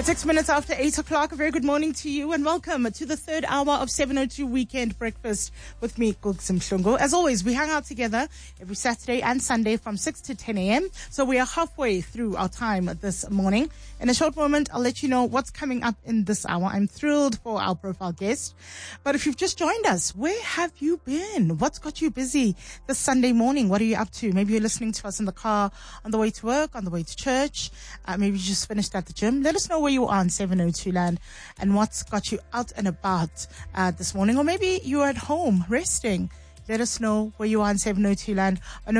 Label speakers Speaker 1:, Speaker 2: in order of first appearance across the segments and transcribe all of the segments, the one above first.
Speaker 1: It's 6 minutes after 8 o'clock. A very good morning to you and welcome to the third hour of 702 Weekend Breakfast with me, Gugs Mhlungu. As always, we hang out together every Saturday and Sunday from 6 to 10 a.m. So we are halfway through our time this morning. In a short moment, I'll let you know what's coming up in this hour. I'm thrilled for our profile guest. But if you've just joined us, where have you been? What's got you busy this Sunday morning? What are you up to? Maybe you're listening to us in the car on the way to work, on the way to church. Maybe you just finished at the gym. Let us know where you are on 702 Land and what's got you out and about this morning. Or maybe you're at home resting. Let us know where you are on 702 Land on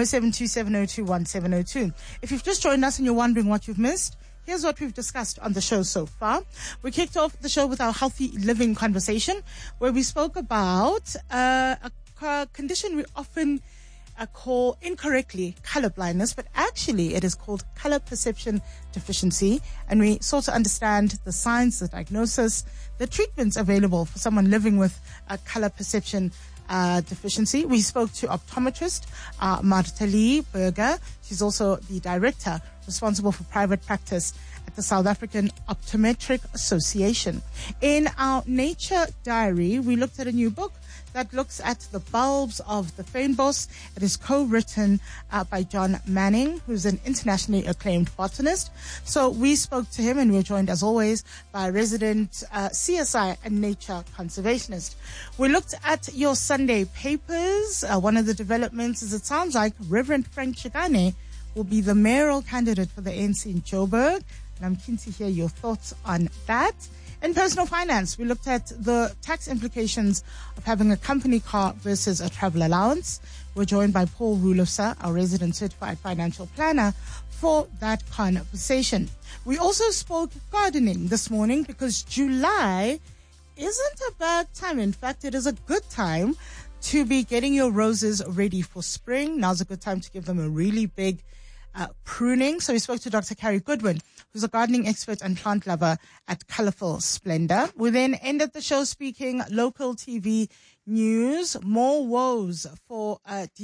Speaker 1: 0727021702. If you've just joined us and you're wondering what you've missed, here's what we've discussed on the show so far. We kicked off the show with our healthy living conversation, where we spoke about a condition we often call incorrectly color blindness, but actually it is called color perception deficiency. And we sought to understand the signs, the diagnosis, the treatments available for someone living with a color perception deficiency. We spoke to optometrist Marthalie Berger. She's also the director responsible for private practice at the South African Optometric Association. In our nature diary, we looked at a new book that looks at the bulbs of the fynbos. It is co-written by John Manning, who's an internationally acclaimed botanist. So we spoke to him, and we're joined as always by a resident CSI and nature conservationist. We looked at your Sunday papers. One of the developments is it sounds like Reverend Frank Chikane will be the mayoral candidate for the ANC in Joburg. And I'm keen to hear your thoughts on that. In personal finance, we looked at the tax implications of having a company car versus a travel allowance. We're joined by Paul Rulosa, our resident certified financial planner, for that conversation. We also spoke gardening this morning because July isn't a bad time. In fact, it is a good time to be getting your roses ready for spring. Now's a good time to give them a really big pruning. So we spoke to Dr. Carrie Goodwin, who's a gardening expert and plant lover at Colourful Splendor. We then ended the show speaking local TV news, more woes for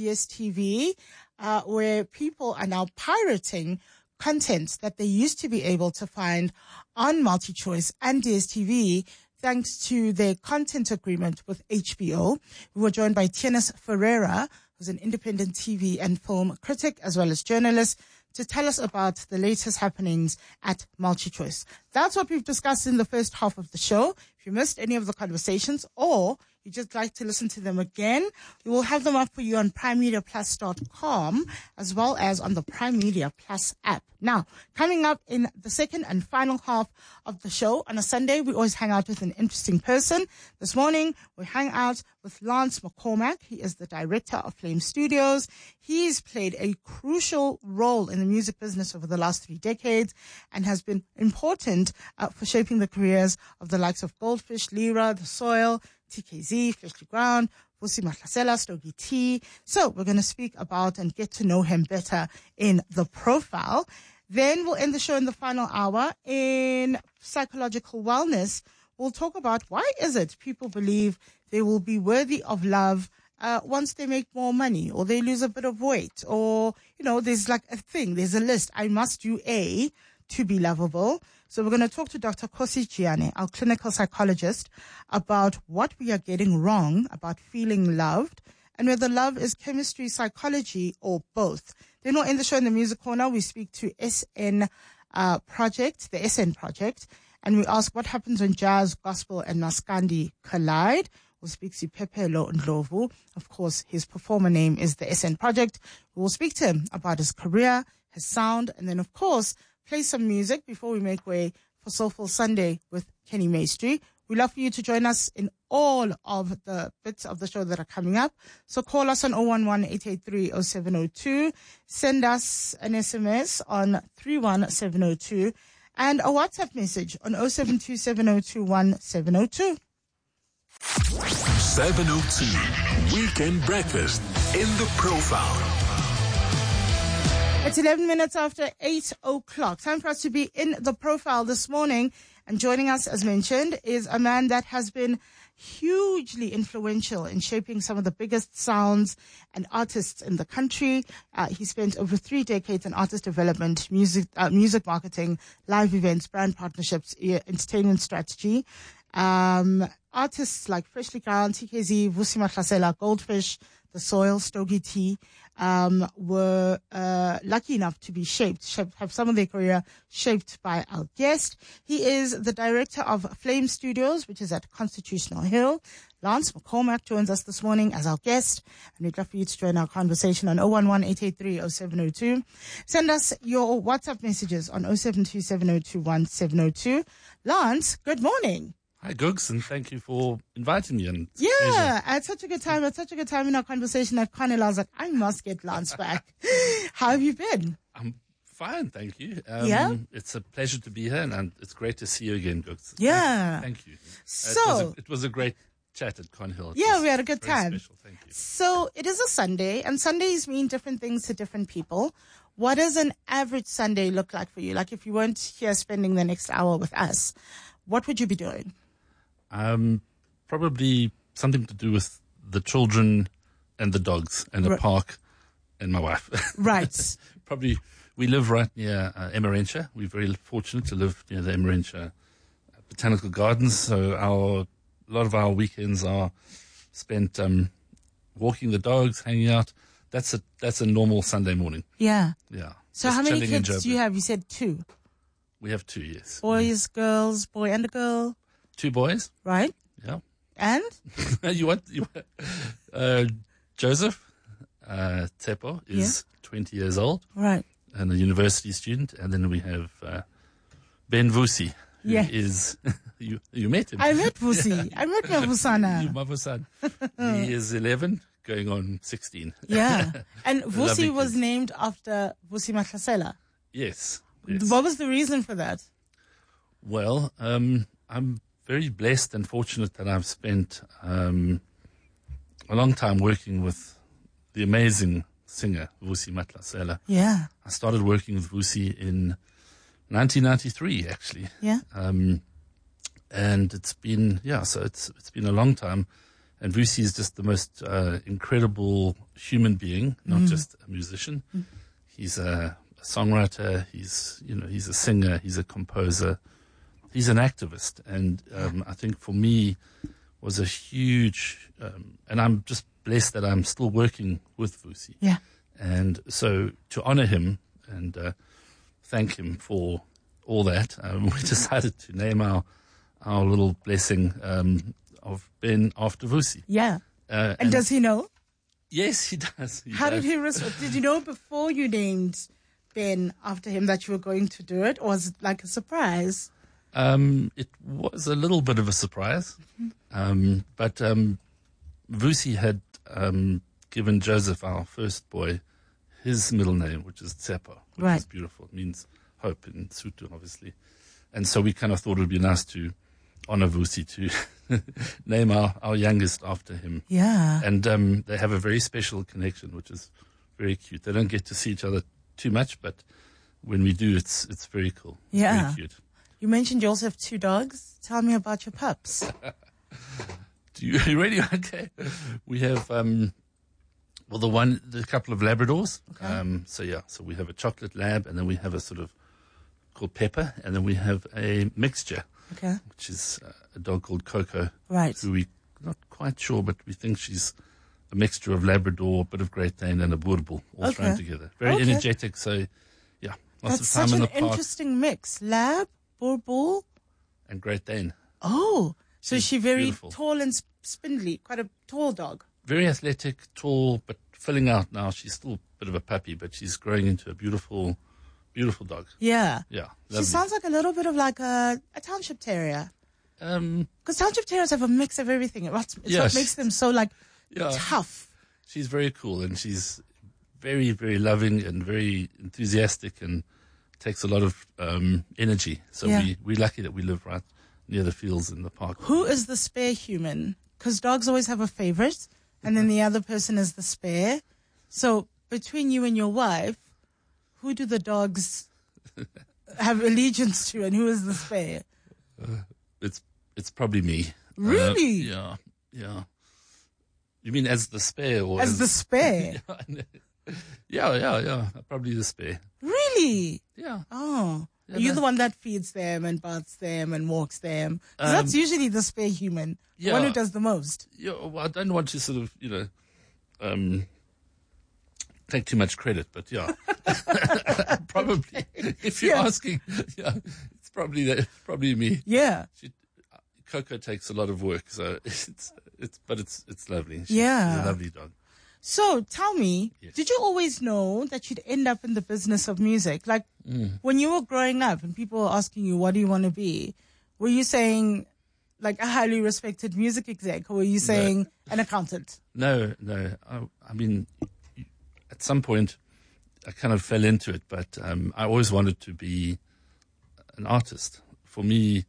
Speaker 1: DSTV, where people are now pirating content that they used to be able to find on MultiChoice and DSTV, thanks to their content agreement with HBO. We were joined by Tienes Ferreira, who's an independent TV and film critic as well as journalist, to tell us about the latest happenings at MultiChoice. That's what we've discussed in the first half of the show. If you missed any of the conversations or you just like to listen to them again, we will have them up for you on primemediaplus.com as well as on the Prime Media Plus app. Now, coming up in the second and final half of the show, on a Sunday, we always hang out with an interesting person. This morning, we hang out with Lance McCormack. He is the director of Flame Studios. He's played a crucial role in the music business over the last 3 decades and has been important for shaping the careers of the likes of Goldfish, Lyra, The Soil, TKZ, Fleshly Ground, Vusi Mahlasela, Stogie T. So we're going to speak about and get to know him better in the profile. Then we'll end the show in the final hour. In psychological wellness, we'll talk about why is it people believe they will be worthy of love once they make more money or they lose a bit of weight, or, you know, there's like a thing, there's a list. I must do A to be lovable. So we're going to talk to Dr. Kosi Giane, our clinical psychologist, about what we are getting wrong about feeling loved and whether love is chemistry, psychology, or both. Then we'll end the show in the music corner. We speak to SN Project, the SN Project, and we ask what happens when jazz, gospel, and Maskandi collide. We'll speak to Pepe Lo Ndlovu. Of course, his performer name is the SN Project. We'll speak to him about his career, his sound, and then, of course, play some music before we make way for Soulful Sunday with Kenny Maestri. We'd love for you to join us in all of the bits of the show that are coming up. So call us on 011-883-0702. Send us an SMS on 31702 and a WhatsApp message on 0727021702.
Speaker 2: 702 Weekend Breakfast in the Profile.
Speaker 1: It's 11 minutes after 8 o'clock. Time for us to be in the profile this morning. And joining us, as mentioned, is a man that has been hugely influential in shaping some of the biggest sounds and artists in the country. He spent over 3 decades in artist development, music marketing, live events, brand partnerships, entertainment strategy. Artists like Freshly Ground, TKZ, Vusi Mahlasela, Goldfish, The Soil, Stogie T, were lucky enough to be have some of their career shaped by our guest. He is the director of Flame Studios, which is at Constitutional Hill. Lance McCormack joins us this morning as our guest, and we'd love for you to join our conversation on 011-883-0702. Send us your WhatsApp messages on 072-7021-702. Lance, good morning.
Speaker 3: Hi, Googs, and thank you for inviting me. And
Speaker 1: I had such a good time. In our conversation at Carnell. I was like, I must get Lance back. How have you been?
Speaker 3: I'm fine, thank you. It's a pleasure to be here, and it's great to see you again, Googs.
Speaker 1: Yeah.
Speaker 3: Thank you.
Speaker 1: So
Speaker 3: it was a great chat at Cornhill.
Speaker 1: Yeah, we had a good time.
Speaker 3: Special. Thank you.
Speaker 1: So it is a Sunday, and Sundays mean different things to different people. What does an average Sunday look like for you? Like if you weren't here spending the next hour with us, what would you be doing?
Speaker 3: Probably something to do with the children and the dogs and the park and my wife.
Speaker 1: Right.
Speaker 3: Probably we live right near Emmarentia. We're very fortunate to live near the Emmarentia Botanical Gardens. So a lot of our weekends are spent walking the dogs, hanging out. That's a normal Sunday morning.
Speaker 1: Yeah.
Speaker 3: Yeah.
Speaker 1: So how many kids do you have? You said 2.
Speaker 3: We have 2, yes.
Speaker 1: Boys, girls, boy and a girl.
Speaker 3: 2 boys.
Speaker 1: Right.
Speaker 3: Yeah.
Speaker 1: And?
Speaker 3: you want Joseph Tsepo is 20 years old.
Speaker 1: Right.
Speaker 3: And a university student. And then we have Ben Vusi, who is, you met him.
Speaker 1: I met Vusi. I met Mavusana.
Speaker 3: Mavusana. He is 11, going on 16.
Speaker 1: Yeah. And Vusi was named after Vusi Mahlasela.
Speaker 3: Yes.
Speaker 1: What was the reason for that?
Speaker 3: Well, I'm very blessed and fortunate that I've spent a long time working with the amazing singer, Vusi Mahlasela.
Speaker 1: Yeah.
Speaker 3: I started working with Vusi in 1993, actually.
Speaker 1: Yeah.
Speaker 3: And it's been, so it's been a long time. And Vusi is just the most incredible human being, not just a musician. He's a songwriter. He's a singer. He's a composer. He's an activist, and I think for me was a huge, and I'm just blessed that I'm still working with Vusi.
Speaker 1: Yeah.
Speaker 3: And so to honor him and thank him for all that, we decided to name our little blessing of Ben after Vusi.
Speaker 1: Yeah. And does he know?
Speaker 3: Yes, he does.
Speaker 1: How did he respond? Did you know before you named Ben after him that you were going to do it, or was it like a surprise?
Speaker 3: It was a little bit of a surprise, but Vusi had given Joseph, our first boy, his middle name, which is Tsepo, which is beautiful. It means hope in Sotho, obviously. And so we kind of thought it would be nice to honor Vusi, to name our youngest after him.
Speaker 1: Yeah.
Speaker 3: And they have a very special connection, which is very cute. They don't get to see each other too much, but when we do, it's very cool. It's very cute.
Speaker 1: You mentioned you also have 2 dogs. Tell me about your pups.
Speaker 3: Are you ready? Okay. We have, the couple of Labradors.
Speaker 1: Okay.
Speaker 3: So we have a chocolate lab, and then we have a sort of called Pepper, and then we have a mixture.
Speaker 1: Okay.
Speaker 3: Which is a dog called Coco.
Speaker 1: Right.
Speaker 3: Who we're not quite sure, but we think she's a mixture of Labrador, a bit of Great Dane, and a Boer Bull all thrown together. Very energetic. So, lots of time in the park.
Speaker 1: That's such an interesting mix. Lab, Boer Bull,
Speaker 3: and Great Dane.
Speaker 1: Oh, so she's very
Speaker 3: beautiful.
Speaker 1: Tall and spindly, quite a tall dog.
Speaker 3: Very athletic, tall, but filling out now. She's still a bit of a puppy, but she's growing into a beautiful dog.
Speaker 1: Yeah.
Speaker 3: Yeah.
Speaker 1: She sounds like a little bit of like a township terrier. Because township terriers have a mix of everything. It's what makes them so tough.
Speaker 3: She's very cool, and she's very, very loving and very enthusiastic, and takes a lot of energy. So we're lucky that we live right near the fields in the park.
Speaker 1: Who is the spare human? Because dogs always have a favorite, and then the other person is the spare. So between you and your wife, who do the dogs have allegiance to, and who is the spare?
Speaker 3: It's probably me.
Speaker 1: Really?
Speaker 3: Yeah. You mean as the spare or
Speaker 1: As the spare?
Speaker 3: Yeah. Probably the spare.
Speaker 1: Really?
Speaker 3: Yeah.
Speaker 1: Oh.
Speaker 3: Yeah,
Speaker 1: Are you
Speaker 3: no.
Speaker 1: the one that feeds them and baths them and walks them? 'Cause that's usually the spare human, the one who
Speaker 3: yeah.
Speaker 1: does the most.
Speaker 3: Yeah, well, I don't want to sort of, take too much credit, but yeah, probably. If you're
Speaker 1: Yeah.
Speaker 3: asking, yeah, it's probably me.
Speaker 1: Yeah.
Speaker 3: Coco takes a lot of work, so it's lovely.
Speaker 1: Yeah.
Speaker 3: She's a lovely dog.
Speaker 1: So tell me,
Speaker 3: Yes.
Speaker 1: did you always know that you'd end up in the business of music? Like when you were growing up and people were asking you, what do you want to be? Were you saying like a highly respected music exec, or were you saying an accountant?
Speaker 3: No. I mean, at some point, I kind of fell into it, but I always wanted to be an artist. For me,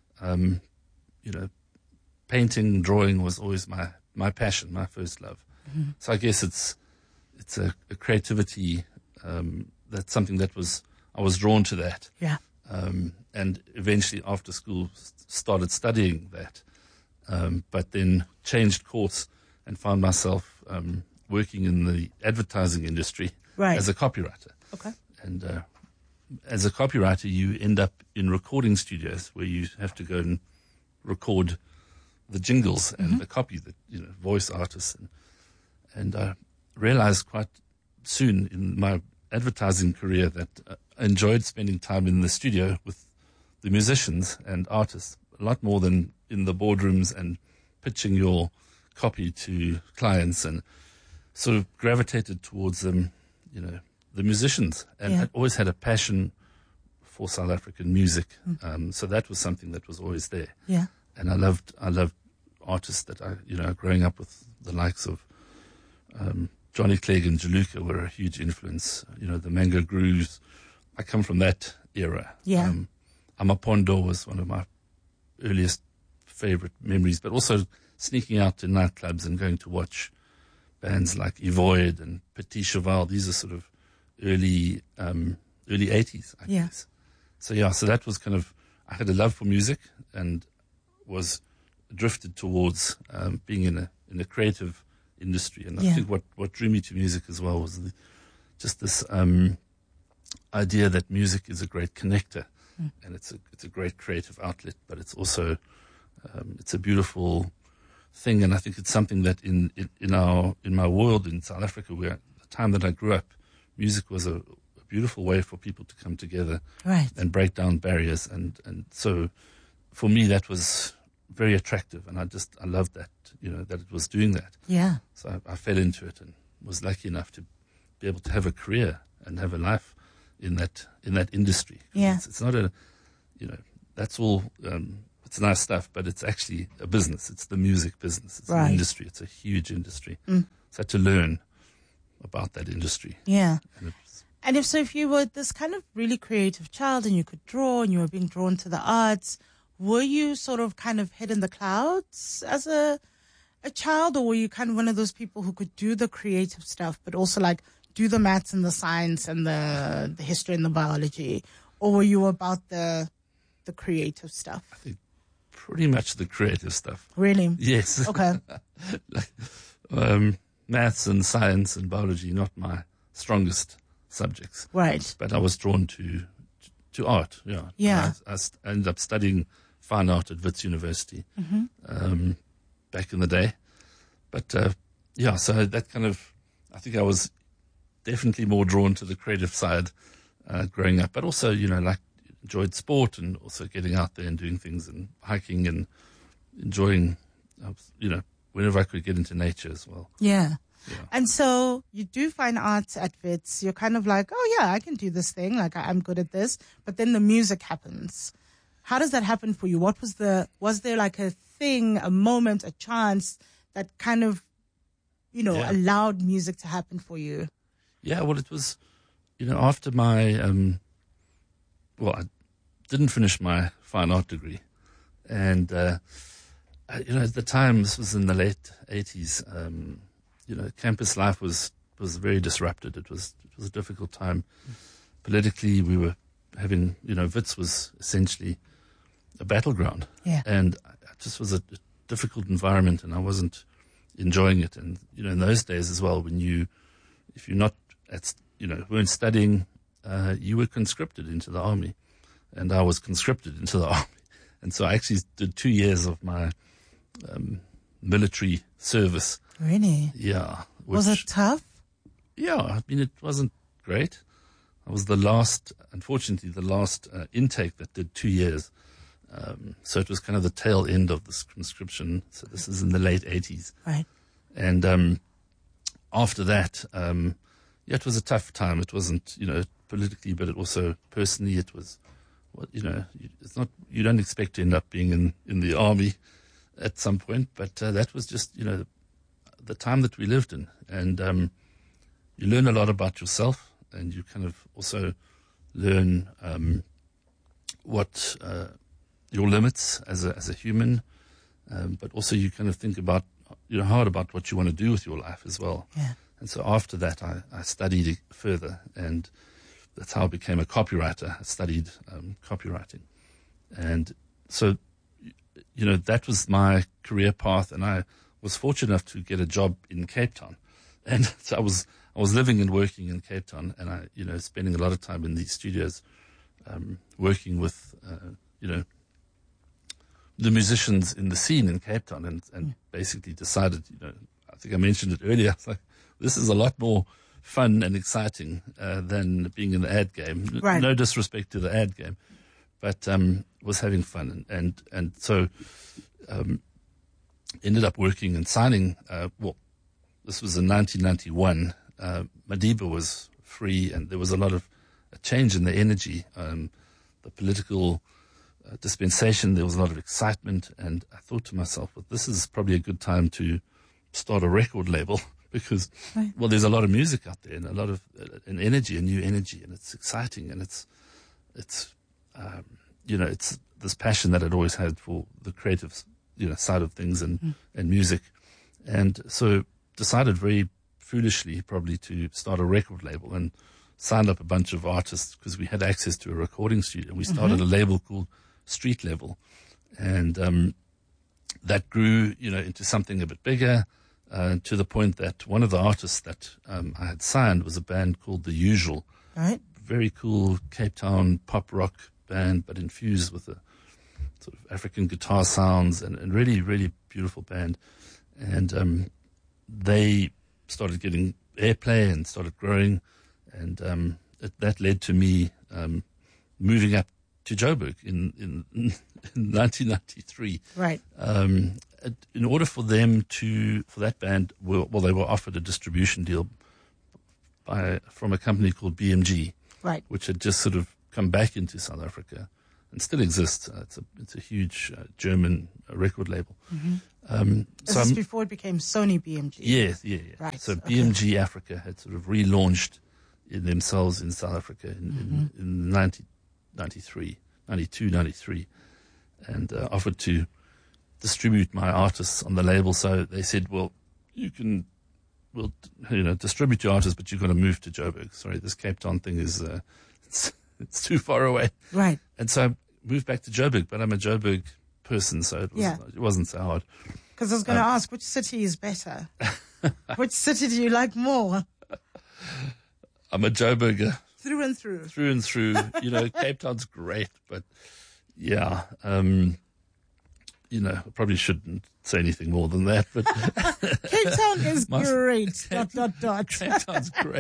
Speaker 3: painting, drawing was always my passion, my first love.
Speaker 1: Mm-hmm.
Speaker 3: So I guess it's a creativity. That's something that I was drawn to that.
Speaker 1: Yeah.
Speaker 3: And eventually after school started studying that, but then changed course and found myself working in the advertising industry
Speaker 1: Right.
Speaker 3: as a copywriter.
Speaker 1: Okay.
Speaker 3: And as a copywriter, you end up in recording studios where you have to go and record the jingles and the copy, that voice artists, and I realized quite soon in my advertising career that I enjoyed spending time in the studio with the musicians and artists a lot more than in the boardrooms and pitching your copy to clients, and sort of gravitated towards them, the musicians. And
Speaker 1: Yeah.
Speaker 3: I always had a passion for South African music. So that was something that was always there.
Speaker 1: Yeah.
Speaker 3: And I loved artists that growing up with the likes of Johnny Clegg and Jaluka were a huge influence. The Mango Grooves. I come from that era.
Speaker 1: Yeah.
Speaker 3: Amapondo was one of my earliest favorite memories, but also sneaking out to nightclubs and going to watch bands like Evoid and Petit Cheval. These are sort of early 80s, I
Speaker 1: Yeah.
Speaker 3: guess. So that was kind of, I had a love for music and was drifted towards being in a creative industry. And
Speaker 1: Yeah.
Speaker 3: I think what drew me to music as well was just this idea that music is a great connector, and it's a great creative outlet, but it's also it's a beautiful thing. And I think it's something that in my world in South Africa, where the time that I grew up, music was a beautiful way for people to come together
Speaker 1: Right.
Speaker 3: and break down barriers. And so for me, that was very attractive. And I loved that, that it was doing that.
Speaker 1: Yeah.
Speaker 3: So I fell into it and was lucky enough to be able to have a career and have a life in that industry.
Speaker 1: Yeah.
Speaker 3: It's not that's all, it's nice stuff, but it's actually a business. It's the music business. It's
Speaker 1: Right.
Speaker 3: an industry. It's a huge industry. So I had to learn about that industry.
Speaker 1: Yeah.
Speaker 3: And it's,
Speaker 1: And if you were this kind of really creative child and you could draw and you were being drawn to the arts, were you sort of kind of head in the clouds as a child, or were you kind of one of those people who could do the creative stuff but also like do the maths and the science and the history and the biology, or were you about the creative stuff?
Speaker 3: I think, pretty much the creative stuff.
Speaker 1: Really?
Speaker 3: Yes.
Speaker 1: Okay.
Speaker 3: Maths and science and biology, not my strongest subjects.
Speaker 1: Right.
Speaker 3: But I was drawn to art. Yeah.
Speaker 1: Yeah.
Speaker 3: I ended up studying fine art at Wits University back in the day. But so that kind of, I think I was definitely more drawn to the creative side growing up. But also, enjoyed sport and also getting out there and doing things and hiking and enjoying, whenever I could get into nature as well.
Speaker 1: Yeah.
Speaker 3: Yeah.
Speaker 1: And so you do fine arts at Wits. You're kind of like, oh yeah, I can do this thing. Like I'm good at this. But then the music happens. How does that happen for you? Was there like a thing, a moment, a chance that kind of, allowed music to happen for you?
Speaker 3: Yeah, well, it was, after my, I didn't finish my fine art degree. And, at the time, this was in the late 80s, campus life was very disrupted. It was a difficult time. Politically, we were having, Wits was essentially a battleground.
Speaker 1: Yeah.
Speaker 3: And it just was a difficult environment, and I wasn't enjoying it. And, in those days as well, if you're not weren't studying, you were conscripted into the army. And I was conscripted into the army. And so I actually did 2 years of my military service.
Speaker 1: Really?
Speaker 3: Yeah.
Speaker 1: Was it tough?
Speaker 3: Yeah, I mean, it wasn't great. I was unfortunately, the last intake that did 2 years. So it was kind of the tail end of this conscription. So this is in the late 80s.
Speaker 1: Right.
Speaker 3: And after that, it was a tough time. It wasn't, politically, but it also personally, it was, it's not, you don't expect to end up being in the army at some point, but that was just, the time that we lived in. And you learn a lot about yourself, and you kind of also learn what your limits as a human, but also you kind of think about, hard about what you want to do with your life as well.
Speaker 1: Yeah.
Speaker 3: And so after that, I studied it further, and that's how I became a copywriter. I studied copywriting. And so, that was my career path, and I was fortunate enough to get a job in Cape Town. And so I was living and working in Cape Town, and I, spending a lot of time in these studios, working with, the musicians in the scene in Cape Town, and basically decided, I think I mentioned it earlier, it's like, this is a lot more fun and exciting than being in the ad game.
Speaker 1: Right.
Speaker 3: No disrespect to the ad game, but was having fun. And so ended up working and signing, this was in 1991. Madiba was free, and there was a lot of a change in the energy, the political dispensation. There was a lot of excitement, and I thought to myself, well, this is probably a good time to start a record label because,
Speaker 1: right.
Speaker 3: well, there's a lot of music out there and a lot of an energy, a new energy, and it's exciting, and it's this passion that I'd always had for the creative, side of things and music, and so decided very foolishly probably to start a record label and signed up a bunch of artists because we had access to a recording studio. We started a label called Street Level, and that grew, into something a bit bigger, to the point that one of the artists that I had signed was a band called The Usual.
Speaker 1: Right.
Speaker 3: Very cool Cape Town pop rock band, but infused with a sort of African guitar sounds, and really, really beautiful band. And they started getting airplay and started growing, and that led to me moving up to Joburg in 1993.
Speaker 1: Right.
Speaker 3: In order for that band, they were offered a distribution deal from a company called BMG,
Speaker 1: right,
Speaker 3: which had just sort of come back into South Africa and still exists. It's a huge German record label.
Speaker 1: Mm-hmm. This is before it became Sony BMG.
Speaker 3: Yeah.
Speaker 1: Right.
Speaker 3: So BMG Africa had sort of relaunched in themselves in South Africa in 1993, 92, 93, and offered to distribute my artists on the label. So they said, well, we'll distribute your artists, but you're going to move to Joburg. Sorry, this Cape Town thing is, it's too far away.
Speaker 1: Right.
Speaker 3: And so I moved back to Joburg, but I'm a Joburg person, so it wasn't so hard.
Speaker 1: Because I was going to ask, which city is better? Which city do you like more?
Speaker 3: I'm a Joburger.
Speaker 1: Through and through.
Speaker 3: Through and through. Cape Town's great, but yeah, I probably shouldn't say anything more than that, but
Speaker 1: Cape Town is great. ...
Speaker 3: Cape Town's great.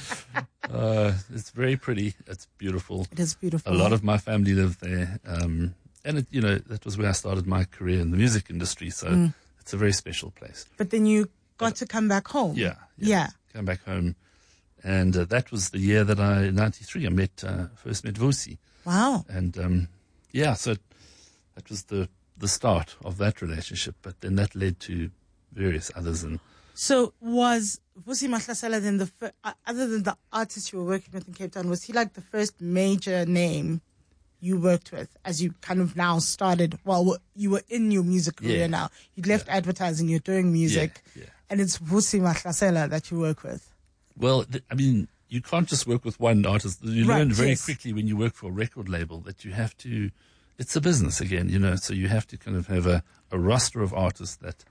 Speaker 3: It's very pretty. It's beautiful.
Speaker 1: It is beautiful.
Speaker 3: A lot of my family live there. And that was where I started my career in the music industry. So it's a very special place.
Speaker 1: But then you got to come back home.
Speaker 3: Yeah. Come back home. And that was the year that in 93, I first met Vusi.
Speaker 1: Wow.
Speaker 3: And, so that was the start of that relationship. But then that led to various others. And
Speaker 1: so was Vusi Mahlasela then other than the artist you were working with in Cape Town, was he like the first major name you worked with as you kind of now started, you were in your music career now. You'd left advertising, you're doing music, and it's Vusi Mahlasela that you work with.
Speaker 3: Well, you can't just work with one artist. You learn very quickly when you work for a record label that you have to it's a business again, so you have to kind of have a roster of artists that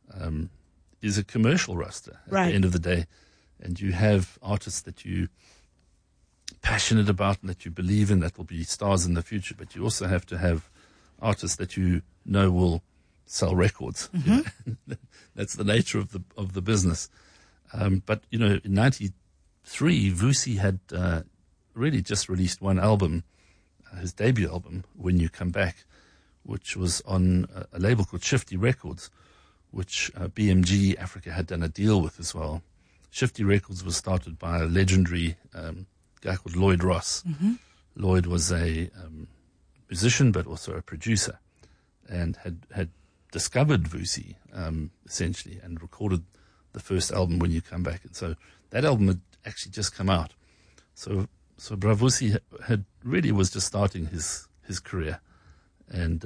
Speaker 3: is a commercial roster at the end of the day. And you have artists that you passionate about and that you believe in that will be stars in the future, but you also have to have artists that you know will sell records. That's the nature of the business. But in 93, Vusi had really just released one album, his debut album, When You Come Back, which was on a label called Shifty Records, which BMG Africa had done a deal with as well. Shifty Records was started by a legendary guy called Lloyd Ross. Lloyd was a musician, but also a producer, and had discovered Vusi, essentially, and recorded the first album, When You Come Back. And so that album had actually just come out. So Bravusi was just starting his career. And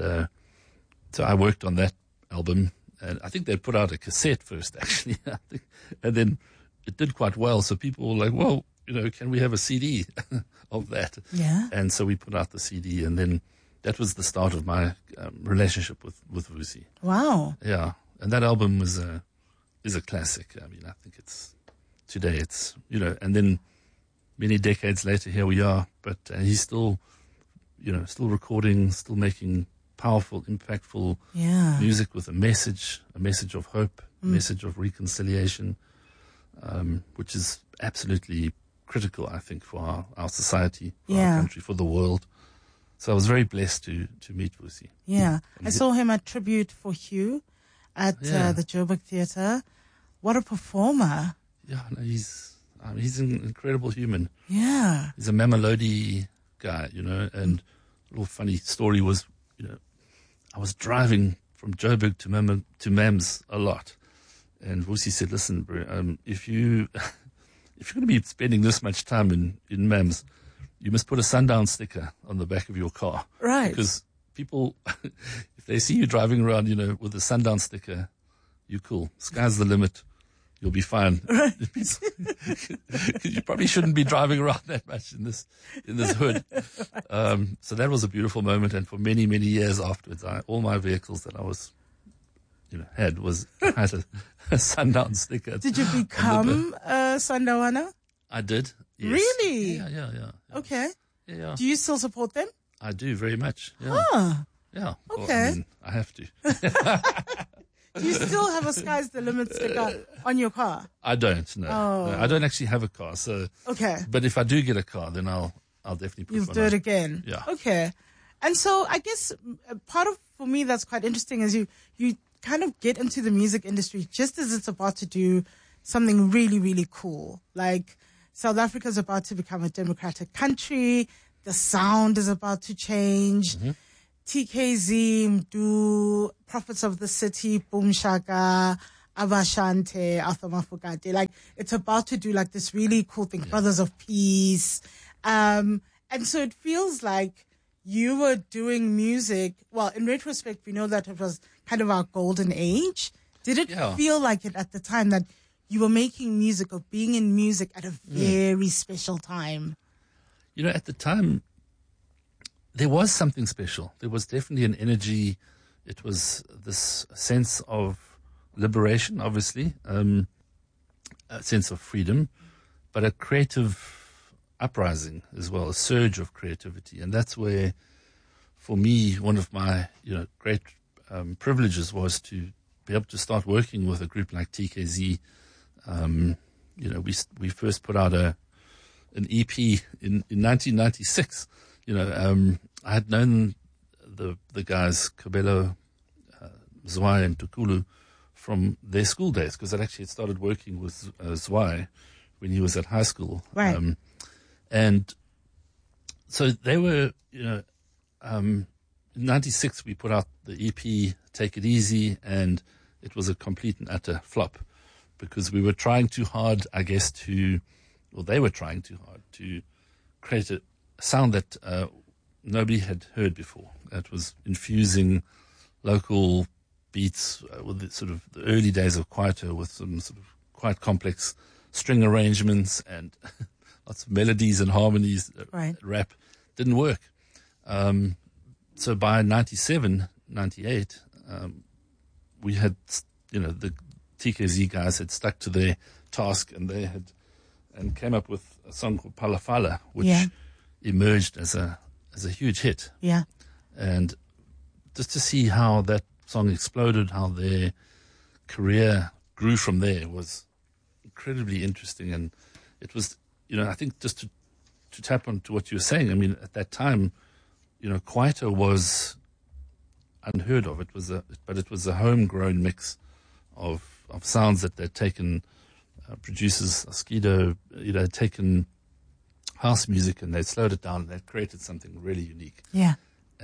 Speaker 3: so I worked on that album, and I think they put out a cassette first, actually. And then it did quite well. So people were like, well, can we have a CD of that?
Speaker 1: Yeah.
Speaker 3: And so we put out the CD, and then that was the start of my relationship with Vusi.
Speaker 1: Wow.
Speaker 3: Yeah. And that album is a classic. I mean, I think today it's, and then many decades later, here we are, but he's still, still recording, still making powerful, impactful music with a message of hope, a message of reconciliation, which is absolutely critical, I think, for our society, for our country, for the world. So I was very blessed to meet Vusi.
Speaker 1: Yeah. I saw him at Tribute for Hugh at the Joburg Theatre. What a performer.
Speaker 3: Yeah, no, he's an incredible human.
Speaker 1: Yeah.
Speaker 3: He's a Mamelodi guy, and a little funny story was, I was driving from Joburg to Mams a lot. And Vusi said, listen, bro, if you're going to be spending this much time in Mams, you must put a sundown sticker on the back of your car.
Speaker 1: Right.
Speaker 3: Because people, if they see you driving around, with a sundown sticker, you're cool. Sky's the limit. You'll be fine.
Speaker 1: Right.
Speaker 3: You probably shouldn't be driving around that much in this hood. So that was a beautiful moment. And for many, many years afterwards, all my vehicles that I was, had a sundown sticker.
Speaker 1: Did you become a Sandawana?
Speaker 3: I did. Yes.
Speaker 1: Really?
Speaker 3: Yeah.
Speaker 1: Okay.
Speaker 3: Yeah.
Speaker 1: Do you still support them?
Speaker 3: I do very much. Yeah.
Speaker 1: Ah.
Speaker 3: Yeah.
Speaker 1: Okay.
Speaker 3: Well, I have to.
Speaker 1: Do you still have a Sky's the Limit sticker on your car?
Speaker 3: I don't. No.
Speaker 1: Oh.
Speaker 3: No, I don't actually have a car. So.
Speaker 1: Okay.
Speaker 3: But if I do get a car, then I'll definitely put
Speaker 1: You'll
Speaker 3: one
Speaker 1: do
Speaker 3: on.
Speaker 1: it again.
Speaker 3: Yeah.
Speaker 1: Okay. And so I guess part of, for me, that's quite interesting is you kind of get into the music industry just as it's about to do something really, really cool. Like South Africa is about to become a democratic country. The sound is about to change.
Speaker 3: Mm-hmm.
Speaker 1: TKZ, Mdu, Prophets of the City, Boom Shaka, Abashante, Arthur Mafugate. Like, it's about to do like this really cool thing, Brothers of Peace. And so it feels like you were doing music. Well, in retrospect, we know that it was kind of our golden age. Did it feel like it at the time that you were making music or being in music at a very special time?
Speaker 3: At the time, there was something special. There was definitely an energy. It was this sense of liberation, obviously, a sense of freedom, but a creative uprising as well, a surge of creativity. And that's where, for me, one of my great privileges was to be able to start working with a group like TKZ. We first put out an EP in 1996. I had known the guys, Kabelo, Zwei and Tukulu, from their school days, because I'd actually started working with Zwei when he was at high school.
Speaker 1: Right.
Speaker 3: And so they were, in 96 we put out the EP, Take It Easy, and it was a complete and utter flop, because we were trying too hard, I guess, they were trying too hard to create a sound that nobody had heard before. That was infusing local beats with the early days of Kwaito, with some sort of quite complex string arrangements and lots of melodies and harmonies.
Speaker 1: Right.
Speaker 3: Rap didn't work. so by 97, 98, we had, the TKZ guys had stuck to their task, and and came up with a song called Palafala, which emerged as a huge hit.
Speaker 1: Yeah.
Speaker 3: And just to see how that song exploded, how their career grew from there, was incredibly interesting. And it was, I think just to tap onto what you were saying, I mean, at that time, Kwaito was unheard of. But it was a homegrown mix of sounds that they'd taken, producers, Askido, had taken house music and they'd slowed it down and they'd created something really unique.
Speaker 1: Yeah.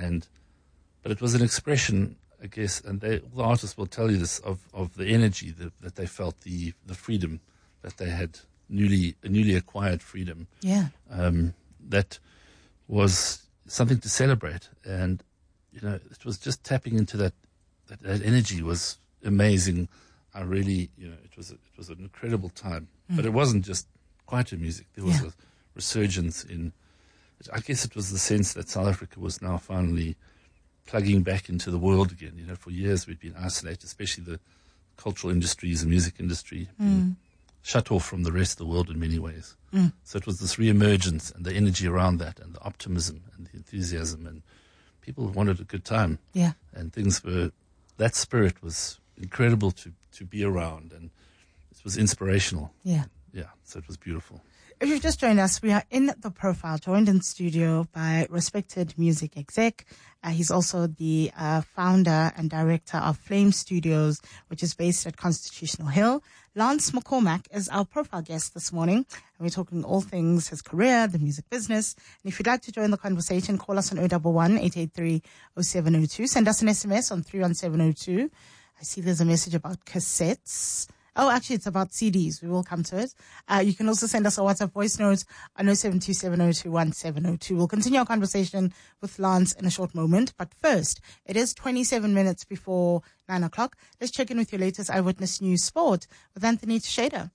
Speaker 3: But it was an expression, I guess, and all the artists will tell you this, of the energy that they felt, the freedom that they had, newly acquired freedom.
Speaker 1: Yeah.
Speaker 3: That was something to celebrate. And, it was just tapping into that energy was amazing. I really, it was an incredible time. But it wasn't just Kwaito music. There was a resurgence I guess it was the sense that South Africa was now finally plugging back into the world again. For years we'd been isolated, especially the cultural industries, the music industry, been shut off from the rest of the world in many ways. So it was this re-emergence and the energy around that and the optimism and the enthusiasm, and people wanted a good time.
Speaker 1: Yeah.
Speaker 3: And that spirit was incredible to be around, and it was inspirational.
Speaker 1: Yeah.
Speaker 3: Yeah, so it was beautiful.
Speaker 1: If you've just joined us, we are in The Profile, joined in studio by respected music exec. He's also the founder and director of Flame Studios, which is based at Constitutional Hill. Lance McCormack is our profile guest this morning, and we're talking all things his career, the music business. And if you'd like to join the conversation, call us on 011-883-0702. Send us an SMS on 31702. I see there's a message about cassettes. Oh, actually, it's about CDs. We will come to it. You can also send us a WhatsApp voice note on 0727021702. We'll continue our conversation with Lance in a short moment. But first, it is 27 minutes before 9 o'clock. Let's check in with your latest Eyewitness News Sport with Anthony Tsheda.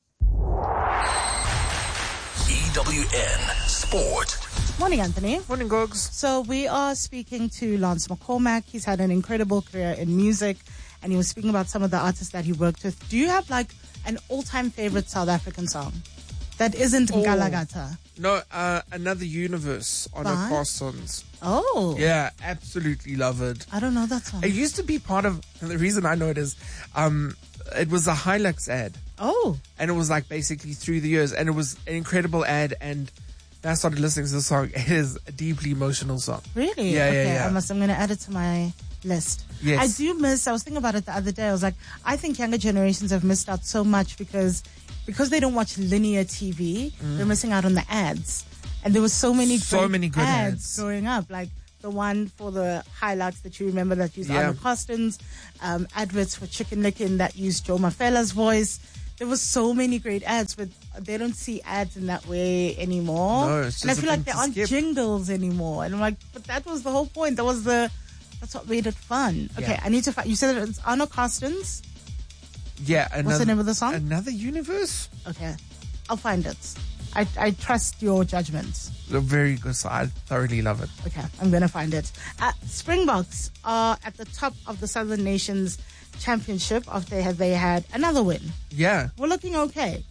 Speaker 2: EWN Sport.
Speaker 1: Morning, Anthony.
Speaker 4: Morning, Gogs.
Speaker 1: So we are speaking to Lance McCormack. He's had an incredible career in music, and he was speaking about some of the artists that he worked with. Do you have like an all-time favorite South African song that isn't Ngalagata?
Speaker 4: No, Another Universe on a Parsons.
Speaker 1: Oh.
Speaker 4: Yeah, absolutely love it.
Speaker 1: I don't know that song.
Speaker 4: It used to be part of, and the reason I know it is, it was a Hilux ad.
Speaker 1: Oh.
Speaker 4: And it was like basically through the years, and it was an incredible ad, and then I started listening to the song. It is a deeply emotional song.
Speaker 1: Really?
Speaker 4: Yeah,
Speaker 1: okay,
Speaker 4: yeah.
Speaker 1: I'm going to add it to my list.
Speaker 4: Yes.
Speaker 1: I was thinking about it the other day. I was like, I think younger generations have missed out so much because they don't watch linear TV. They're missing out on the ads. And there were so many good ads growing up. Like the one for the Hilux that you remember that used Arnold Costins, adverts for Chicken Licken that used Joe Mafela's voice. There was so many great ads, but they don't see ads in that way anymore.
Speaker 4: No, it's just
Speaker 1: and I feel like there aren't
Speaker 4: skip.
Speaker 1: Jingles anymore. And I'm like, but that was the whole point. That's what made it fun. Okay,
Speaker 4: Yeah.
Speaker 1: I need to find. You said it's Arno Costins.
Speaker 4: Yeah.
Speaker 1: What's the name of the song?
Speaker 4: Another Universe?
Speaker 1: Okay, I'll find it. I trust your judgments.
Speaker 4: A very good song. I thoroughly love it.
Speaker 1: Okay, I'm going to find it. Springboks are at the top of the Southern Nations Championship after they had another win.
Speaker 4: Yeah.
Speaker 1: We're looking okay.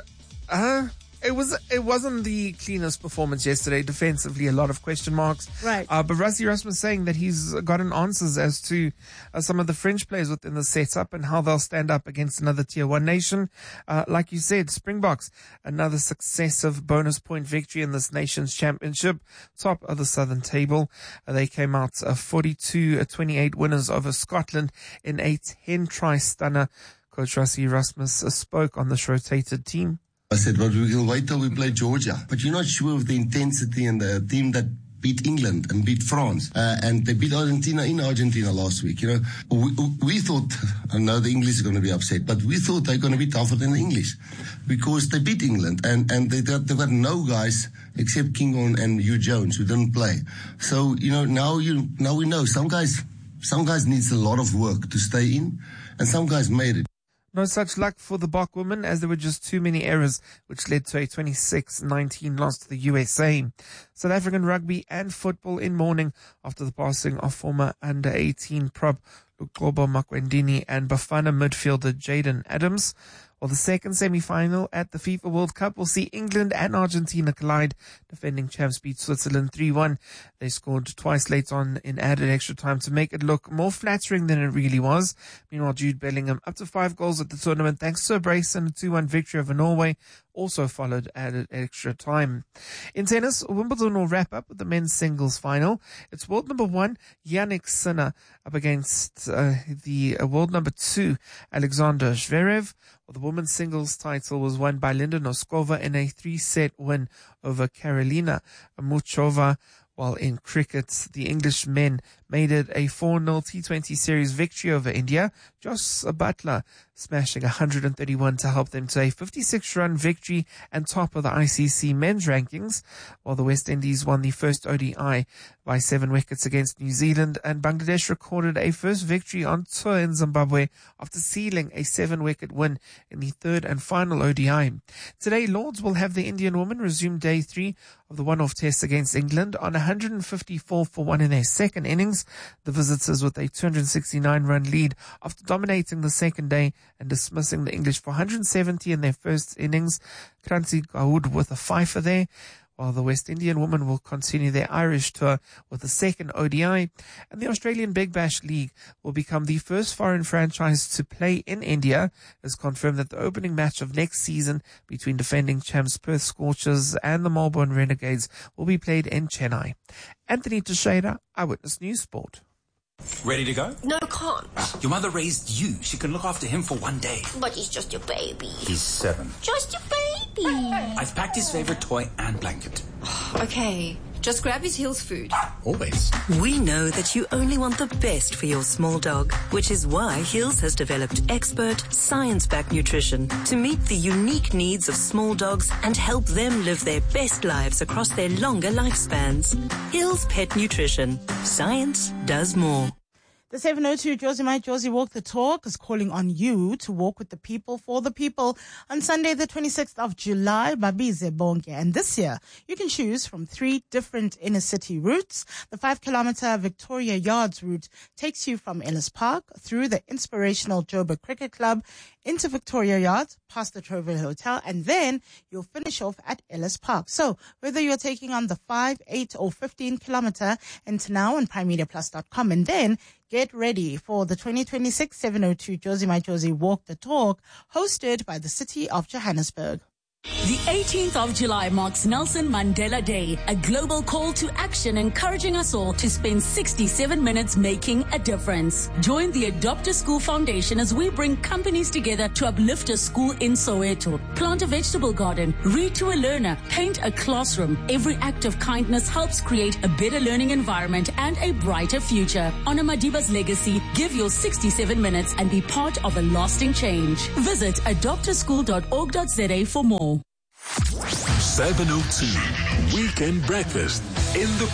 Speaker 4: It wasn't the cleanest performance yesterday. Defensively, a lot of question marks.
Speaker 1: Right.
Speaker 4: But Rassie Erasmus saying that he's gotten answers as to some of the French players within the setup and how they'll stand up against another Tier 1 nation. Like you said, Springboks, another successive bonus point victory in this nation's championship, top of the Southern table. They came out 42-28 winners over Scotland in a 10-try stunner. Coach Rassie Erasmus spoke on this rotated team.
Speaker 5: I said, well, we will wait till we play Georgia. But you're not sure of the intensity and the team that beat England and beat France. And they beat Argentina in Argentina last week. We thought, I know the English is going to be upset, but we thought they're going to be tougher than the English because they beat England. And they've got no guys except Kingon and Hugh Jones who didn't play. So, now we know some guys needs a lot of work to stay in, and some guys made it.
Speaker 4: No such luck for the Bok women, as there were just too many errors, which led to a 26-19 loss to the USA. South African rugby and football in mourning after the passing of former under-18 prop Luqobo Makwendini and Bafana midfielder Jaden Adams. Well, the second semi-final at the FIFA World Cup will see England and Argentina collide. Defending champs beat Switzerland 3-1. They scored twice late on in added extra time to make it look more flattering than it really was. Meanwhile, Jude Bellingham up to 5 goals at the tournament thanks to a brace and a 2-1 victory over Norway. Also followed added extra time. In tennis, Wimbledon will wrap up with the men's singles final. It's world number 1, Yannick Sinner, up against the world number 2, Alexander Zverev. Well, the women's singles title was won by Linda Noskova in a 3-set win over Karolina Muchova. While in cricket, the English men made it a 4-0 T20 series victory over India. Joss Butler smashing 131 to help them to a 56-run victory and top of the ICC men's rankings, while the West Indies won the first ODI by 7 wickets against New Zealand, and Bangladesh recorded a first victory on tour in Zimbabwe after sealing a 7-wicket win in the third and final ODI. Today, Lords will have the Indian women resume day 3 of the one-off test against England on 154 for 1 in their second innings. The visitors with a 269-run lead after dominating the second day and dismissing the English for 170 in their first innings. Kranti Gaud with a fifer there, while the West Indian women will continue their Irish tour with the second ODI, and the Australian Big Bash League will become the first foreign franchise to play in India. It's confirmed that the opening match of next season between defending champs Perth Scorchers and the Melbourne Renegades will be played in Chennai. Anthony Teixeira, Eyewitness News Sport.
Speaker 6: Ready to go?
Speaker 7: No, can't.
Speaker 6: Your mother raised you. She can look after him for one day.
Speaker 7: But he's just your baby.
Speaker 6: He's 7.
Speaker 7: Just your baby.
Speaker 6: I've packed his favorite toy and blanket.
Speaker 7: Okay, just grab his Hills food.
Speaker 6: Always.
Speaker 8: We know that you only want the best for your small dog, which is why Hills has developed expert, science-backed nutrition to meet the unique needs of small dogs and help them live their best lives across their longer lifespans. Hills Pet Nutrition. Science does more.
Speaker 1: The 702 Josie My Josie Walk the Talk is calling on you to walk with the people for the people on Sunday, the 26th of July, Babize Bonke. And this year, you can choose from 3 different inner city routes. The 5-kilometer Victoria Yards route takes you from Ellis Park through the inspirational Joburg Cricket Club into Victoria Yards, past the Troville Hotel, and then you'll finish off at Ellis Park. So whether you're taking on the 5, 8, or 15-kilometer, enter now on primemediaplus.com, and then get ready for the 2026 702 Josie My Josie Walk the Talk, hosted by the City of Johannesburg.
Speaker 9: The 18th of July marks Nelson Mandela Day, a global call to action encouraging us all to spend 67 minutes making a difference. Join the Adopt a School Foundation as we bring companies together to uplift a school in Soweto. Plant a vegetable garden, read to a learner, paint a classroom. Every act of kindness helps create a better learning environment and a brighter future. Honor Madiba's legacy, give your 67 minutes and be part of a lasting change. Visit adoptaschool.org.za for more.
Speaker 2: 702 Weekend Breakfast in the